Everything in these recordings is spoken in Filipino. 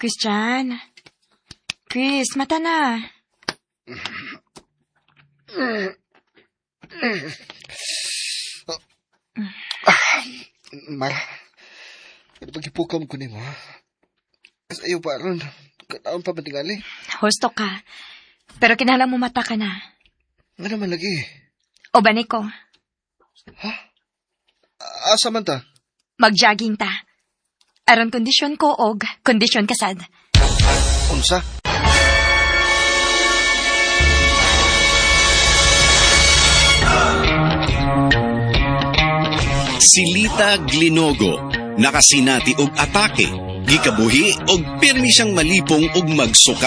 Christian. Chris, mata na. Mara, pag-ipukam ko ni mo, ha? Kasi ayaw pa ron. Kailangan pa matingali. Husto ka. Pero kinahanglan mo mata ka na. Nga naman lagi. O ba, Nico? Ha? Asa man ta? Mag-jogging ta. Aron kondisyon ko og kondisyon kasad. Unsa? Si Lita Glinogo, nakasinati og atake, gikabuhi og pirmi siyang malipong og magsuka.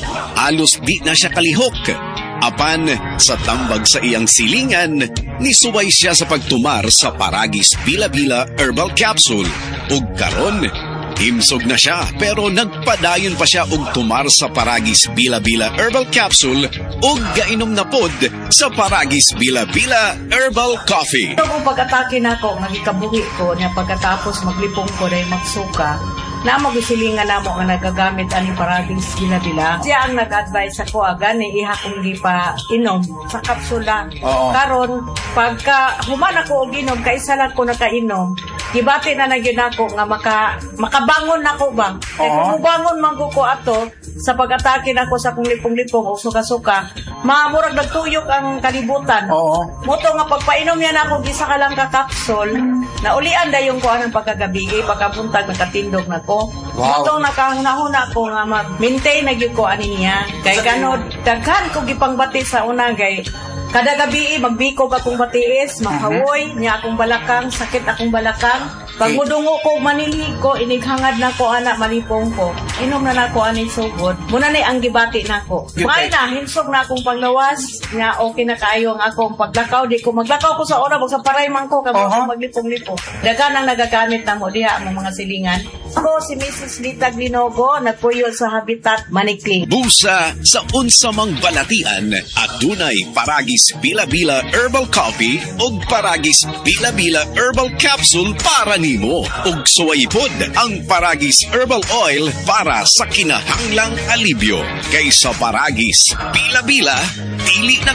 Alos di na siya kalihok. Apan, sa tambag sa iyang silingan, nisuway siya sa pagtumar sa Paragis Bila-Bila Herbal Capsule. Ug karon, himsog na siya pero nagpadayon pa siya og tumar sa Paragis Bila-Bila Herbal Capsule ug gainom na pod sa Paragis Bila-Bila Herbal Coffee. Kung pag-atake na ako, nagikabuhi ko, niya pagkatapos maglipong ko na magsuka, na magsilingan na mo nga nagagamit ani Paragis Bila-Bila. Siya ang nag-advise ako agad ni iha kung di pa inom sa kapsula. Karon pagka human ako og inom, kaisa lang ko nakainom, gibati na nagyun ako nga makabangon nako ba. Kaya kung bangon man ko ato sa pag-atake nako sa kung lipong-lipong o suka-suka, mamurag nagtuyok ang kalibutan. Moto nga pagpainom niya nako gisa ka lang ka kapsul, na ulian dayon ko anang pagkagabi, pagkabuntag nakatindog nako. Moto nakahuna ko nga mag-maintain na gyud ko ani niya. Kay kanod daghan ko gipangbati sa una gay kada gabi magbikog akong batiis, makawoy niya akong balakang, sakit akong balakang. Pag mudungo ko, manilig ko, inighangad na ko, anak, malipong ko. Inom na na ko, aning sugod. Muna na ang gibati na ko. May na, hinsog na akong paglawas. Nga, okay na kayo ang akong paglakaw. Di ko maglakaw ko sa oras, sa parayman ko, kami akong maglipong-lipo. Dagan ang nagagamit na mo, diha ang mga silingan. Ako, si Mrs. Lita Glinogo, nagpuyo sa Habitat Manikling. Busa sa unsamang balatian at dunay Paragis Bila-Bila Herbal Coffee ug Paragis Bila-Bila Herbal Capsule para nimo. Ug suwaypod ang Paragis Herbal Oil para sa kinahanglang alibyo. Kaysa Paragis Bila-Bila, dili na